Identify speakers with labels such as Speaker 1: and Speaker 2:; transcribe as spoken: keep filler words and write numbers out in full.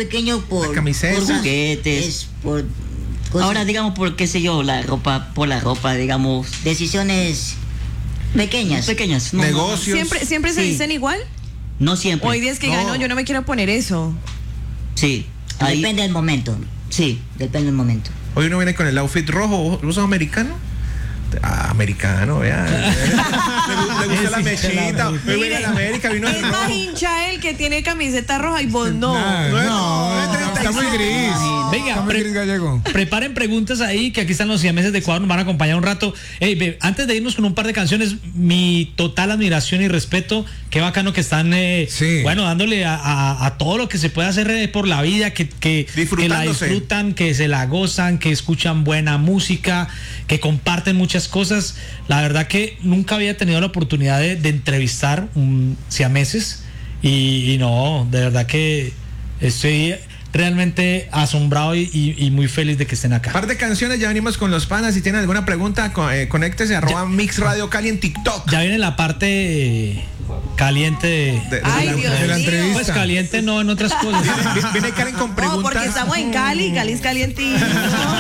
Speaker 1: pequeño por,
Speaker 2: camisetas,
Speaker 1: por
Speaker 3: juguetes,
Speaker 1: por cosas.
Speaker 3: Ahora digamos por qué sé yo, la ropa, por la ropa, digamos,
Speaker 1: Decisiones pequeñas.
Speaker 3: pequeñas. No,
Speaker 2: negocios.
Speaker 4: ¿Siempre, siempre se
Speaker 3: Sí.
Speaker 4: dicen igual?
Speaker 3: No siempre.
Speaker 4: Hoy días que digan, no, yo no me quiero poner eso.
Speaker 3: Sí. Ahí,
Speaker 1: Depende del momento.
Speaker 3: sí.
Speaker 1: Depende del momento.
Speaker 2: Hoy uno viene con el outfit rojo. ¿Vos sos americano? Ah, americano, vea. Le, le gusta la mechita. Hoy viene a América, vino de
Speaker 4: Es
Speaker 2: rojo.
Speaker 4: más hincha él que tiene camiseta roja y vos no.
Speaker 5: Nah,
Speaker 2: No,
Speaker 5: no,
Speaker 2: no,
Speaker 5: no, está muy gris.
Speaker 6: Venga,
Speaker 5: Está muy
Speaker 6: pre-
Speaker 5: gris gallego.
Speaker 6: Preparen preguntas ahí, que aquí están los siameses de Ecuador, nos van a acompañar un rato. Ey, ve, antes de irnos con un par de canciones, mi total admiración y respeto. Qué bacano que están, eh,
Speaker 5: Sí.
Speaker 6: bueno, dándole a, a- a todo lo que se puede hacer eh, por la vida, que, que, que la
Speaker 2: Disfrutándose.
Speaker 6: disfrutan, que se la gozan, que escuchan buena música, que comparten muchas cosas. La verdad que nunca había tenido la oportunidad de, de entrevistar un siameses y, y no, de verdad que estoy realmente asombrado y, y- y muy feliz de que estén acá.
Speaker 2: Par de canciones, ya venimos con los panas. Si tienen alguna pregunta, co- eh, conéctese, arroba Mix Radio Cali en TikTok.
Speaker 6: Ya viene la parte eh, caliente de,
Speaker 2: De- de
Speaker 4: Ay,
Speaker 2: la-
Speaker 4: Dios
Speaker 5: de la
Speaker 4: mío.
Speaker 5: entrevista.
Speaker 6: pues caliente no en otras cosas.
Speaker 2: Viene- Viene Karen con
Speaker 4: No,
Speaker 2: preguntas.
Speaker 4: porque estamos en Cali, Cali es calientito.